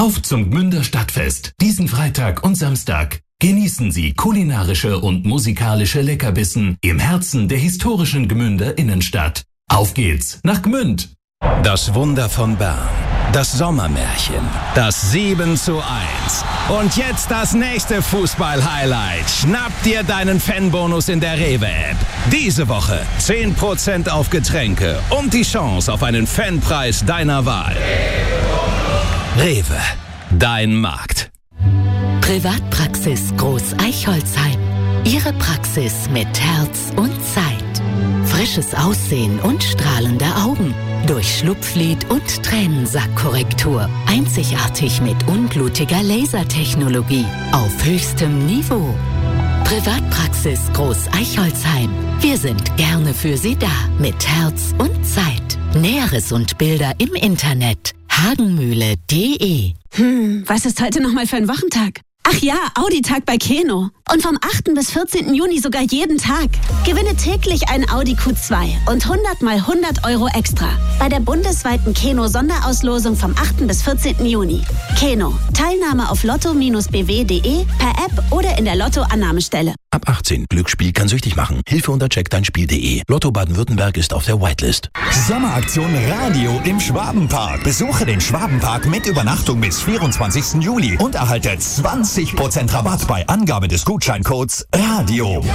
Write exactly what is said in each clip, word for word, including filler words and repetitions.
Auf zum Gmünder Stadtfest, diesen Freitag und Samstag. Genießen Sie kulinarische und musikalische Leckerbissen im Herzen der historischen Gmünder Innenstadt. Auf geht's nach Gmünd! Das Wunder von Bern, das Sommermärchen, das sieben zu eins. Und jetzt das nächste Fußball-Highlight. Schnapp dir deinen Fanbonus in der Rewe-App. Diese Woche zehn Prozent auf Getränke und die Chance auf einen Fanpreis deiner Wahl. Rewe, dein Markt. Privatpraxis Groß Eichholzheim. Ihre Praxis mit Herz und Zeit. Frisches Aussehen und strahlende Augen. Durch Schlupflid und Tränensackkorrektur. Einzigartig mit unblutiger Lasertechnologie. Auf höchstem Niveau. Privatpraxis Groß Eichholzheim. Wir sind gerne für Sie da. Mit Herz und Zeit. Näheres und Bilder im Internet. hagenmühle punkt de. Hm, was ist heute nochmal für ein Wochentag? Ach ja, Audi-Tag bei Keno. Und vom achten bis vierzehnten Juni sogar jeden Tag. Gewinne täglich ein Audi Q zwei und hundert mal hundert Euro extra. Bei der bundesweiten Keno-Sonderauslosung vom achten bis vierzehnten Juni. Keno. Teilnahme auf lotto b w punkt de, per App oder in der Lotto-Annahmestelle. Ab achtzehn. Glücksspiel kann süchtig machen. Hilfe unter check dein Spiel punkt de. Lotto Baden-Württemberg ist auf der Whitelist. Sommeraktion Radio im Schwabenpark. Besuche den Schwabenpark mit Übernachtung bis vierundzwanzigsten Juli und erhalte zwanzig Prozent Rabatt bei Angabe des Gutscheincodes Radio.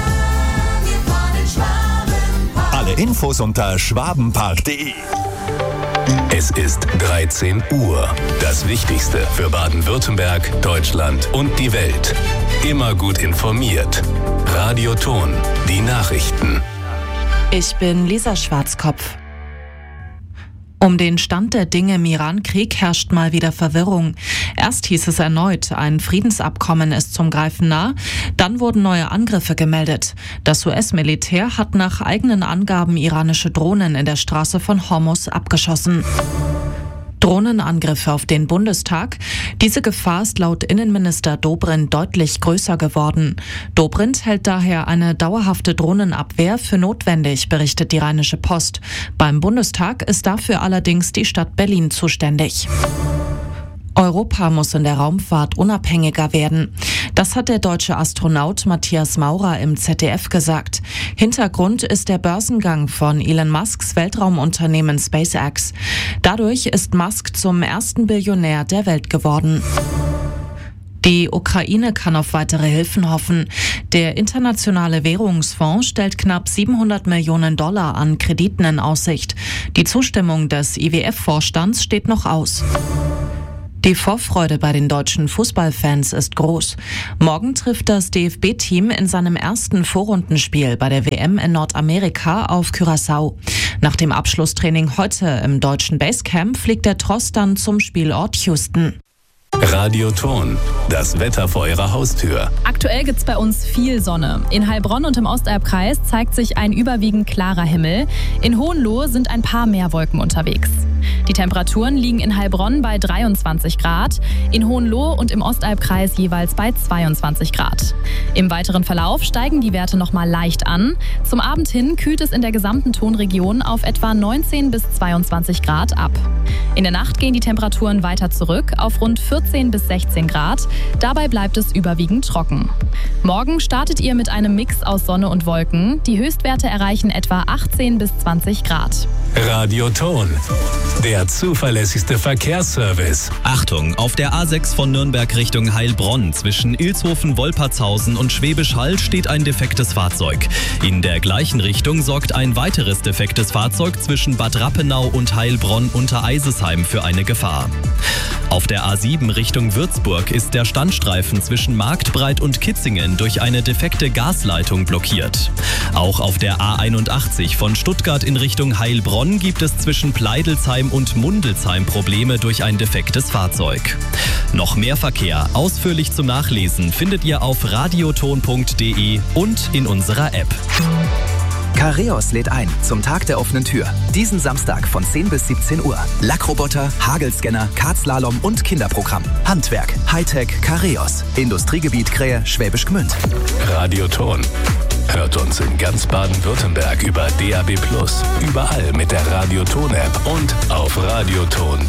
Alle Infos unter schwabenpark punkt de. Es ist dreizehn Uhr. Das Wichtigste für Baden-Württemberg, Deutschland und die Welt. Immer gut informiert. Radio Ton, die Nachrichten. Ich bin Lisa Schwarzkopf. Um den Stand der Dinge im Iran-Krieg herrscht mal wieder Verwirrung. Erst hieß es erneut, ein Friedensabkommen ist zum Greifen nah. Dann wurden neue Angriffe gemeldet. Das U S-Militär hat nach eigenen Angaben iranische Drohnen in der Straße von Hormuz abgeschossen. Drohnenangriffe auf den Bundestag. Diese Gefahr ist laut Innenminister Dobrindt deutlich größer geworden. Dobrindt hält daher eine dauerhafte Drohnenabwehr für notwendig, berichtet die Rheinische Post. Beim Bundestag ist dafür allerdings die Stadt Berlin zuständig. Europa muss in der Raumfahrt unabhängiger werden. Das hat der deutsche Astronaut Matthias Maurer im Z D F gesagt. Hintergrund ist der Börsengang von Elon Musks Weltraumunternehmen SpaceX. Dadurch ist Musk zum ersten Billionär der Welt geworden. Die Ukraine kann auf weitere Hilfen hoffen. Der Internationale Währungsfonds stellt knapp siebenhundert Millionen Dollar an Krediten in Aussicht. Die Zustimmung des I W F-Vorstands steht noch aus. Die Vorfreude bei den deutschen Fußballfans ist groß. Morgen trifft das D F B-Team in seinem ersten Vorrundenspiel bei der W M in Nordamerika auf Curaçao. Nach dem Abschlusstraining heute im deutschen Basecamp fliegt der Tross dann zum Spielort Houston. Radio Ton, das Wetter vor Ihrer Haustür. Aktuell gibt's bei uns viel Sonne. In Heilbronn und im Ostalbkreis zeigt sich ein überwiegend klarer Himmel. In Hohenlohe sind ein paar mehr Wolken unterwegs. Die Temperaturen liegen in Heilbronn bei dreiundzwanzig Grad, in Hohenlohe und im Ostalbkreis jeweils bei zweiundzwanzig Grad. Im weiteren Verlauf steigen die Werte nochmal leicht an. Zum Abend hin kühlt es in der gesamten Tonregion auf etwa neunzehn bis zweiundzwanzig Grad ab. In der Nacht gehen die Temperaturen weiter zurück auf rund vierzehn bis sechzehn Grad. Dabei bleibt es überwiegend trocken. Morgen startet ihr mit einem Mix aus Sonne und Wolken. Die Höchstwerte erreichen etwa achtzehn bis zwanzig Grad. Radio Ton, der zuverlässigste Verkehrsservice. Achtung, auf der A sechs von Nürnberg Richtung Heilbronn zwischen Ilshofen, Wolpertshausen und Schwäbisch Hall steht ein defektes Fahrzeug. In der gleichen Richtung sorgt ein weiteres defektes Fahrzeug zwischen Bad Rappenau und Heilbronn unter Eisesheim für eine Gefahr. Auf der A sieben Richtung Würzburg ist der Standstreifen zwischen Marktbreit und Kitzingen durch eine defekte Gasleitung blockiert. Auch auf der A einundachtzig von Stuttgart in Richtung Heilbronn gibt es zwischen Pleidelsheim und Mundelsheim Probleme durch ein defektes Fahrzeug. Noch mehr Verkehr ausführlich zum Nachlesen findet ihr auf radioton punkt de und in unserer App. Careos lädt ein zum Tag der offenen Tür. Diesen Samstag von zehn bis siebzehn Uhr. Lackroboter, Hagelscanner, Kartslalom und Kinderprogramm. Handwerk, Hightech, Careos. Industriegebiet Krähe, Schwäbisch Gmünd. Radio Ton. Hört uns in ganz Baden-Württemberg über D A B plus, überall mit der Radio Ton App und auf radioton.